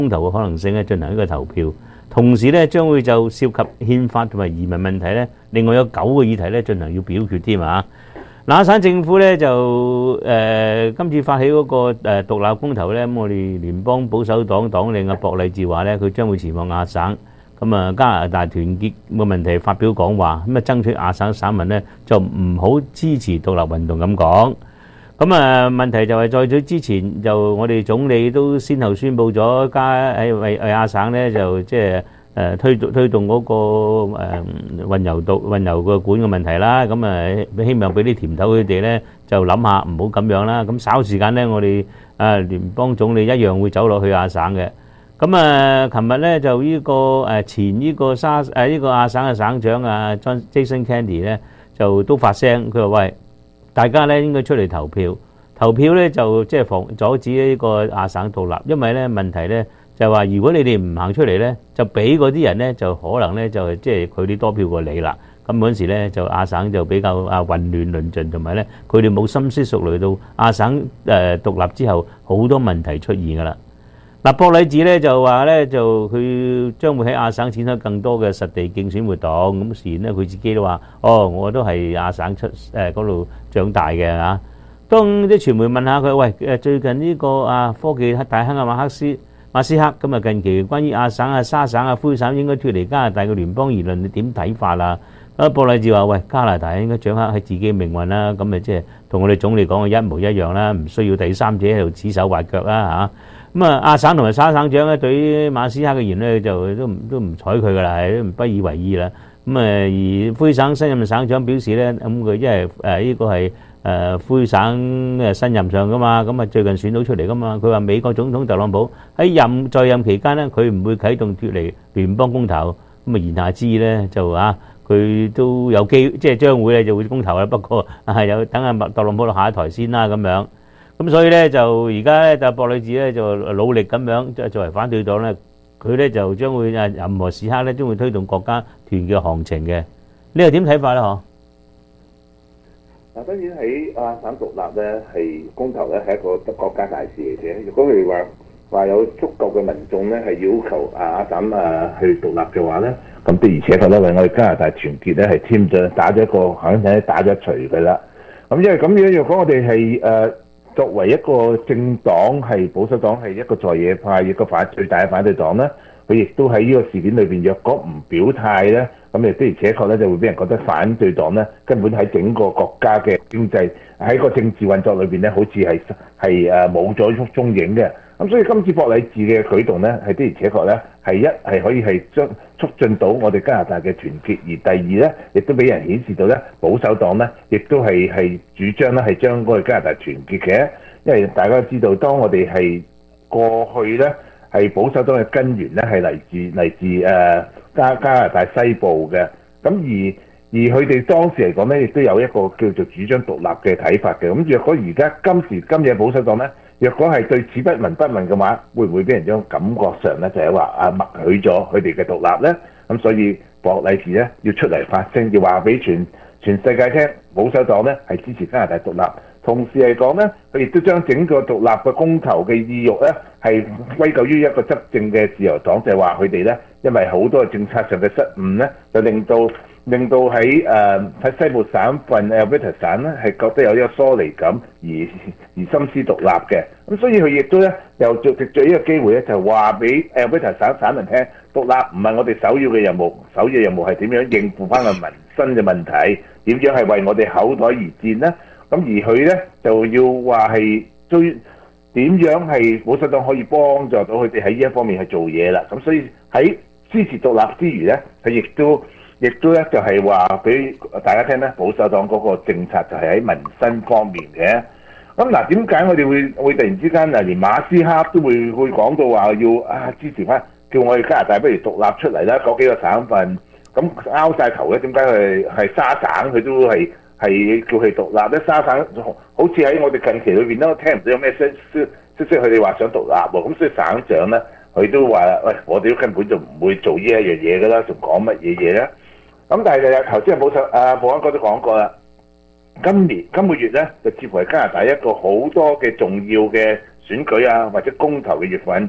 公投嘅可能性咧進行一個投票，同時咧將會就涉及憲法同埋移民問題咧，另外有9個議題咧進行要表決添啊！亞省政府咧就今次發起嗰個獨立公投咧，咁我哋聯邦保守黨黨領博勵治話咧，佢將會前往亞省，咁啊加拿大團結個問題發表講話，咁啊爭取亞省省民咧就唔好支持獨立運動咁講。咁啊問題就係在此之前，就我哋總理都先後宣布咗為亞省咧就即係推動嗰個運油個管嘅問題啦。咁啊希望俾啲甜頭佢哋咧就諗下唔好咁樣啦。咁稍時間咧，我哋聯邦總理一樣會走落去亞省嘅。咁啊，琴日咧就呢個前呢個呢個亞省嘅省長Jason Kenney 咧就都發聲，佢話喂，大家咧應該出嚟投票，投票咧就即係阻止呢個亞省獨立，因為咧問題咧就係話，如果你哋唔行出嚟咧，就俾嗰啲人咧就可能咧就即係佢哋多票過你啦。咁嗰陣時咧就亞省就比較混亂論盡，同埋咧佢哋冇深思熟慮到亞省獨立之後好多問題出現㗎啦。嗱，博勵治咧就話咧就佢將會喺亞省展開更多嘅實地競選活動。咁事然咧佢自己都話：我都係亞省嗰度長大嘅嚇。當啲傳媒問下佢：喂，最近呢個科技大亨馬斯克咁啊，近期關於亞省沙省灰省應該脫離加拿大嘅聯邦言論，你點睇法啊？博勵治話：喂，加拿大應該掌握喺自己命運啦，咁咪即係同我哋總理講嘅一模一樣啦，唔需要第三者喺度指手畫腳啦嚇。咁亞省同埋沙省長咧，對於馬斯克嘅言論就都唔睬佢噶啦，係不以為意啦。咁而灰省新任省長表示咧，咁佢因為呢個係灰省嘅新任上噶嘛，咁最近選到出嚟噶嘛。佢話美國總統特朗普喺在任期間咧，佢唔會啟動脫離聯邦公投。咁言下之意咧就佢都有機即係將會咧就會公投啦。不過有等特朗普下一台先啦咁樣。咁所以咧就而家咧就博勵治咧就努力咁樣，即係作為反對黨咧，佢咧就將會任何時刻咧將會推動國家團結行程嘅。你又點睇法咧？嗬？ 嗱，當然喺亞省獨立咧係公投咧係一個國家大事嚟嘅。如果佢話有足夠嘅民眾咧係要求亞省去獨立嘅話咧，咁的而且確咧為我哋加拿大團結咧係簽咗打咗一個肯定打咗一錘嘅啦。咁因為咁樣，若果我哋係作為一個政黨係保守黨係一個在野派，一個最大嘅反對黨咧，佢亦都喺呢個事件裏邊，若果唔表態咧，咁亦的而且確咧就會俾人覺得反對黨咧根本喺整個國家嘅經濟喺個政治運作裏邊咧，好似係冇咗蹤影嘅。咁所以今次博勵治嘅舉動咧，係的而且確咧係可以係將促進到我哋加拿大嘅團結，而第二咧亦都俾人顯示到咧保守黨咧亦都係主張咧係將嗰個加拿大團結嘅，因為大家都知道，當我哋係過去咧係保守黨嘅根源咧係嚟自加拿大西部嘅，咁而佢哋當時嚟講咧亦都有一個叫做主張獨立嘅睇法嘅。咁若果而家今日保守黨咧，若果係對此不聞不問嘅話，會唔會俾人種感覺上咧就係話默許咗佢哋嘅獨立咧？咁所以博勵治咧要出嚟發聲，要話俾全世界聽，保守黨咧係支持加拿大獨立。同時嚟講咧，佢亦都將整個獨立嘅公投嘅意欲咧係歸咎於一個執政嘅自由黨，就係話佢哋咧因為好多政策上嘅失誤咧，就令到喺西部省份 Alberta 省咧係覺得有一個疏離感而心思獨立嘅。咁所以佢亦都咧又藉住呢個機會咧就話俾 Alberta 省民聽，獨立唔係我哋首要嘅任務，首要任務係點樣應付翻個民生嘅問題，點樣係為我哋口袋而戰呢？咁而佢咧就要話係點樣係保守黨可以幫助到佢哋喺呢一方面去做嘢啦。咁所以喺支持獨立之餘咧，佢亦都咧就係話俾大家聽咧，保守黨嗰個政策就係喺民生方面嘅。咁嗱，點解我哋會突然之間連馬斯克都會講到話要支持翻，叫我哋加拿大不如獨立出嚟啦？嗰幾個省份咁拗晒頭咧，點解佢係沙省佢都係叫佢獨立咧？沙省好似喺我哋近期裏邊都聽唔到有咩消息，佢哋話想獨立喎。咁所以省長咧，佢都話喂，我哋都根本就唔會做呢一樣嘢噶啦，仲講乜嘢嘢咧？咁但係頭先保安哥都講過啦，今個月咧就似乎係加拿大一個好多嘅重要嘅選舉或者公投嘅月份，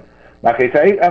嗱，其實喺